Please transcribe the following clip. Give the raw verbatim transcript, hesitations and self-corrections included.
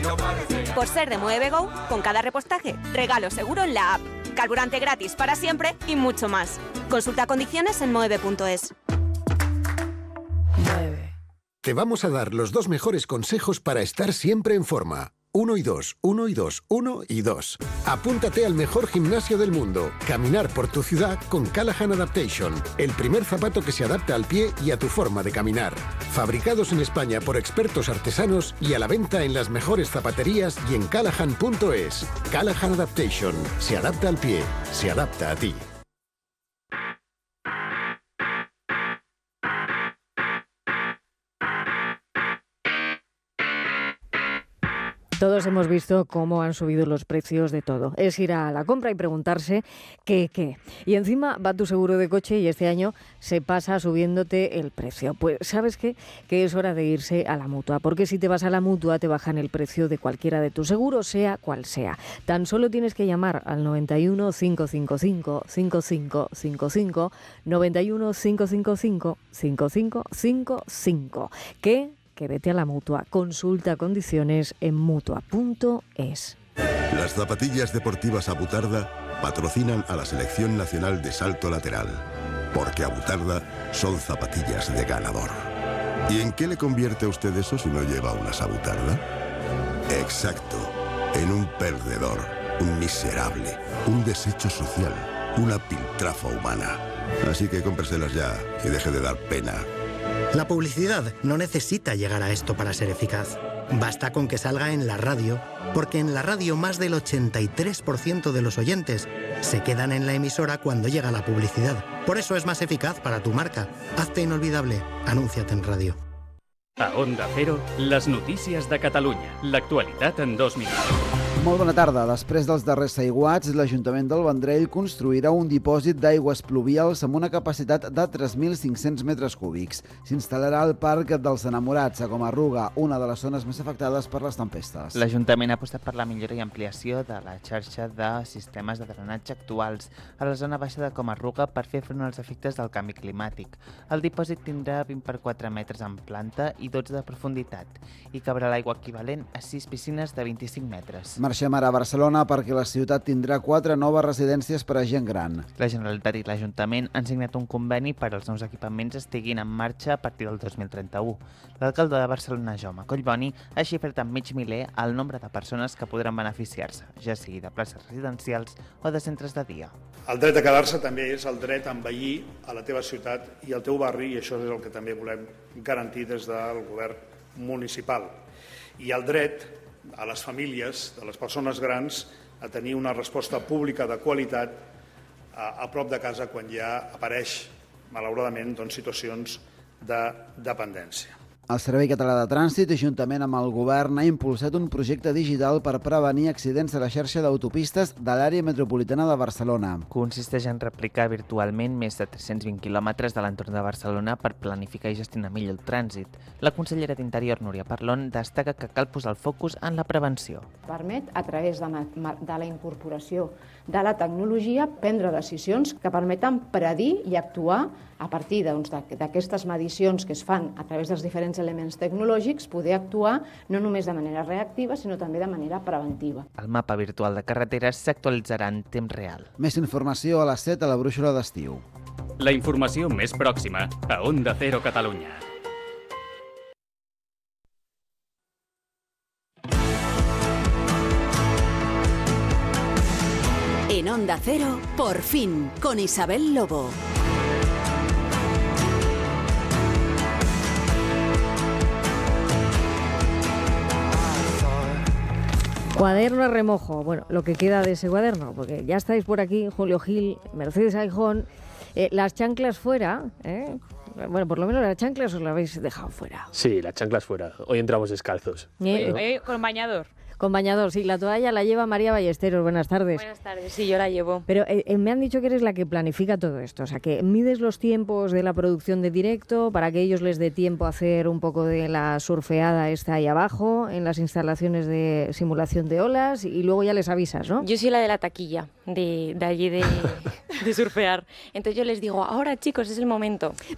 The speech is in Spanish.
Por ser de Movego, con cada repostaje, regalo seguro en la app. Carburante gratis para siempre y mucho más. Consulta condiciones en moeve punto es. Te vamos a dar los dos mejores consejos para estar siempre en forma. Uno y dos, uno y dos, uno y dos. Apúntate al mejor gimnasio del mundo. Caminar por tu ciudad con Callahan Adaptation. El primer zapato que se adapta al pie y a tu forma de caminar. Fabricados en España por expertos artesanos y a la venta en las mejores zapaterías y en callahan punto es. Callahan Adaptation. Se adapta al pie. Se adapta a ti. Todos hemos visto cómo han subido los precios de todo. Es ir a la compra y preguntarse qué, qué. Y encima va tu seguro de coche y este año se pasa subiéndote el precio. Pues, ¿sabes qué? Que es hora de irse a la Mutua. Porque si te vas a la Mutua te bajan el precio de cualquiera de tus seguros, sea cual sea. Tan solo tienes que llamar al noventa y uno, cinco cinco cinco, cinco cinco cinco cinco, noventa y uno, cinco cinco cinco, cinco cinco cinco cinco. ¿Qué? Que vete a la Mutua. Consulta condiciones en mutua punto es. Las zapatillas deportivas Abutarda patrocinan a la Selección Nacional de Salto Lateral, porque Abutarda son zapatillas de ganador. ¿Y en qué le convierte a usted eso si no lleva unas Abutarda? Exacto, en un perdedor, un miserable, un desecho social, una piltrafa humana. Así que cómpreselas ya y deje de dar pena. La publicidad no necesita llegar a esto para ser eficaz. Basta con que salga en la radio, porque en la radio más del ochenta y tres por ciento de los oyentes se quedan en la emisora cuando llega la publicidad. Por eso es más eficaz para tu marca. Hazte inolvidable. Anúnciate en radio. A Onda Cero, les notícies de Catalunya. L'actualitat en dos minuts. Molt bona tarda. Després dels darrers aiguats, l'Ajuntament del Vendrell construirà un dipòsit d'aigües pluvials amb una capacitat de tres mil cinc-cents metres cúbics. S'instal·larà al Parc dels Enamorats, a Comarruga, una de les zones més afectades per les tempestes. L'Ajuntament ha apostat per la millora i ampliació de la xarxa de sistemes de drenatge actuals a la zona baixa de Comarruga per fer front als efectes del canvi climàtic. El dipòsit tindrà vint per quatre metres en planta i dotze de profunditat i cabrà l'aigua equivalent a sis piscines de vint-i-cinc metres. Marxem ara a Barcelona perquè la ciutat tindrà quatre noves residències per a gent gran. La Generalitat i l'Ajuntament han signat un conveni per als nous equipaments estiguin en marxa a partir del dos mil trenta-u. L'alcalde de Barcelona, Jaume Collboni, ha xifrat en mig miler el nombre de persones que podran beneficiar-se, ja sigui de places residencials o de centres de dia. El dret a quedar-se també és el dret a envellir a la teva ciutat i al teu barri, i això és el que també volem garantir des del govern municipal. I el dret a les famílies, de les persones grans, a tenir una resposta pública de qualitat a, a prop de casa quan ja apareix, malauradament, doncs, situacions de dependència. El Servei Català de Trànsit, juntament amb el Govern, ha impulsat un projecte digital per prevenir accidents a la xarxa d'autopistes de l'àrea metropolitana de Barcelona. Consisteix en replicar virtualment més de tres-cents vint quilòmetres de l'entorn de Barcelona per planificar i gestionar millor el trànsit. La consellera d'Interior, Núria Parlon, destaca que cal posar el focus en la prevenció. Permet, a través de, de la incorporació de la tecnologia, prendre decisions que permeten predir i actuar a partir doncs, d'aquestes medicions que es fan a través dels diferents elements tecnològics, poder actuar no només de manera reactiva, sinó també de manera preventiva. El mapa virtual de carreteres s'actualitzarà en temps real. Més informació a les set a la brúixola d'estiu. La informació més pròxima a Onda Cero Catalunya. En Onda Cero, Por fin, con Isabel Lobo. Cuaderno a remojo, bueno, lo que queda de ese cuaderno, porque ya estáis por aquí, Julio Gil, Mercedes Aijón, eh, las chanclas fuera, ¿eh? Bueno, por lo menos las chanclas os las habéis dejado fuera. Sí, las chanclas fuera, hoy entramos descalzos. ¿Eh? Eh, con bañador. Con bañador, sí, la toalla la lleva María Ballesteros, buenas tardes. Buenas tardes, sí, yo la llevo. Pero eh, eh, me han dicho que eres la que planifica todo esto, o sea, que mides los tiempos de la producción de directo para que ellos les dé tiempo a hacer un poco de la surfeada esta ahí abajo, en las instalaciones de simulación de olas, y luego ya les avisas, ¿no? Yo soy la de la taquilla, de, de allí de, de surfear. Entonces yo les digo, ahora chicos, es el momento.